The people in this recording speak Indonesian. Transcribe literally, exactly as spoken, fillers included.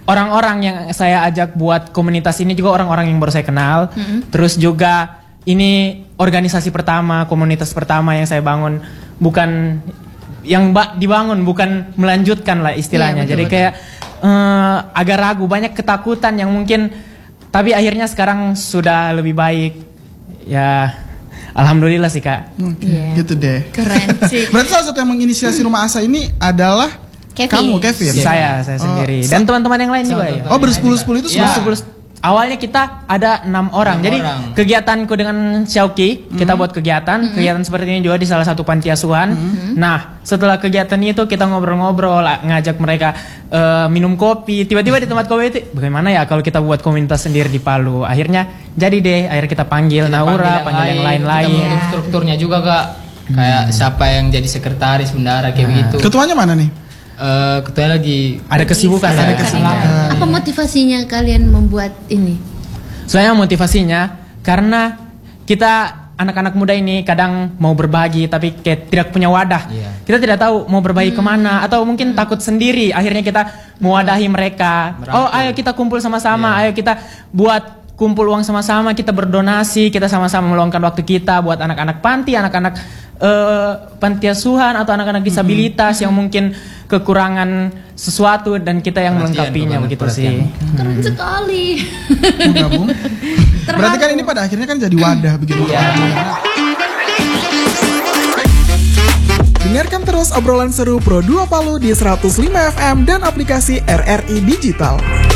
orang-orang yang saya ajak buat komunitas ini juga orang-orang yang baru saya kenal. Mm-hmm. Terus juga ini organisasi pertama, komunitas pertama yang saya bangun, bukan yang ba- dibangun, bukan melanjutkan lah istilahnya. Iya, betul, Jadi betul. kayak uh, agak ragu, banyak ketakutan yang mungkin, tapi akhirnya sekarang sudah lebih baik. Ya, alhamdulillah sih Kak. Oke, okay, yeah. gitu deh. Keren sih. Berarti salah satu yang menginisiasi Rumah Asa ini adalah Kevin. Kamu, Kevin? Saya, saya sendiri. Oh, Dan teman-teman yang lain juga ya. Oh, bersepuluh-sepuluh itu semua? Ya. Awalnya kita ada enam orang. enam Jadi orang. Kegiatanku dengan Syauki, mm-hmm. kita buat kegiatan. Mm-hmm. Kegiatan seperti ini juga di salah satu panti asuhan. Mm-hmm. Nah, setelah kegiatan itu kita ngobrol-ngobrol, ngajak mereka uh, minum kopi. Tiba-tiba di tempat kopi itu, bagaimana ya kalau kita buat komunitas sendiri di Palu. Akhirnya jadi deh, akhirnya kita panggil kita Naura, panggil yang lain-lain. Kita bentuk strukturnya juga Kak. Kayak hmm. siapa yang jadi sekretaris, bendara, kayak nah. begitu. Ketuanya mana nih? Uh, ketua lagi ada kesibukan, ada kesibukan. Apa motivasinya kalian membuat ini? Saya motivasinya karena kita anak-anak muda ini kadang mau berbagi tapi kayak tidak punya wadah. Yeah. Kita tidak tahu mau berbagi hmm. kemana atau mungkin hmm. takut sendiri. Akhirnya kita mewadahi mereka. Berarti. Oh, ayo kita kumpul sama-sama. Yeah. Ayo kita buat kumpul uang sama-sama. Kita berdonasi. Kita sama-sama meluangkan waktu kita buat anak-anak panti, anak-anak uh, panti asuhan atau anak-anak disabilitas hmm. yang mungkin kekurangan sesuatu dan kita yang melengkapinya begitu sih. Keren hmm. sekali. Gabung. Berarti kan ini pada akhirnya kan jadi wadah begitu. Ya. Dengarkan terus obrolan seru Pro dua Palu di seratus lima F M dan aplikasi R R I Digital.